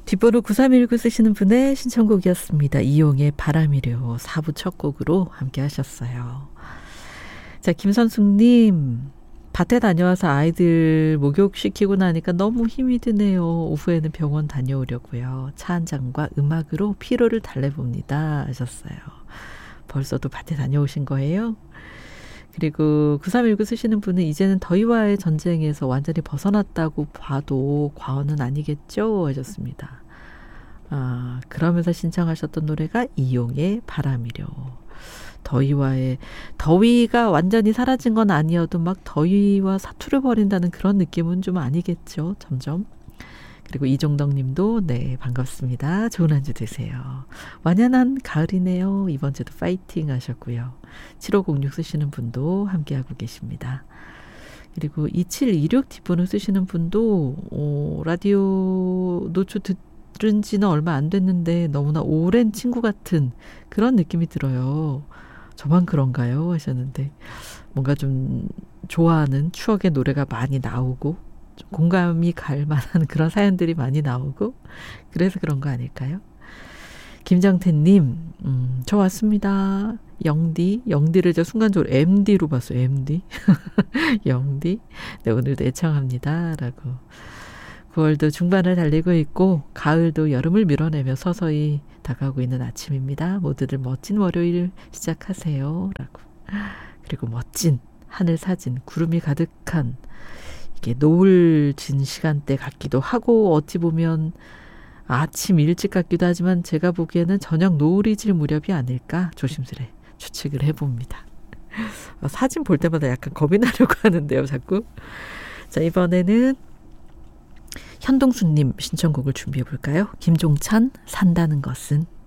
뒷번호 9319 쓰시는 분의 신청곡이었습니다. 이용의 바람이려 4부 첫 곡으로 함께 하셨어요. 자, 김선숙님, 밭에 다녀와서 아이들 목욕시키고 나니까 너무 힘이 드네요. 오후에는 병원 다녀오려고요. 차 한 잔과 음악으로 피로를 달래봅니다 하셨어요. 벌써도 밭에 다녀오신 거예요? 그리고 9319 쓰시는 분은 이제는 더위와의 전쟁에서 완전히 벗어났다고 봐도 과언은 아니겠죠 하셨습니다. 그러면서 신청하셨던 노래가 이용의 바람이려. 더위가 완전히 사라진 건 아니어도 막 더위와 사투를 벌인다는 그런 느낌은 좀 아니겠죠, 점점. 그리고 이종덕 님도 네, 반갑습니다. 좋은 한 주 되세요. 완연한 가을이네요. 이번 주도 파이팅 하셨고요. 7506 쓰시는 분도 함께하고 계십니다. 그리고 2726 뒷번호 쓰시는 분도 라디오 노초 들은 지는 얼마 안 됐는데 너무나 오랜 친구 같은 그런 느낌이 들어요. 저만 그런가요? 하셨는데 뭔가 좀 좋아하는 추억의 노래가 많이 나오고 좀 공감이 갈 만한 그런 사연들이 많이 나오고 그래서 그런 거 아닐까요? 김정태님, 저 왔습니다. 영디를 저 순간적으로 MD로 봤어요. MD. 영디. 네, 오늘도 애청합니다. 라고. 9월도 중반을 달리고 있고 가을도 여름을 밀어내며 서서히 다가오고 있는 아침입니다. 모두들 멋진 월요일 시작하세요. 라고. 그리고 멋진 하늘 사진, 구름이 가득한 이게 노을 진 시간대 같기도 하고 어찌 보면 아침 일찍 같기도 하지만 제가 보기에는 저녁 노을이 질 무렵이 아닐까 조심스레 추측을 해봅니다. 사진 볼 때마다 약간 겁이 나려고 하는데요. 자꾸. 자, 이번에는 현동수님 신청곡을 준비해 볼까요? 김종찬 산다는 것은.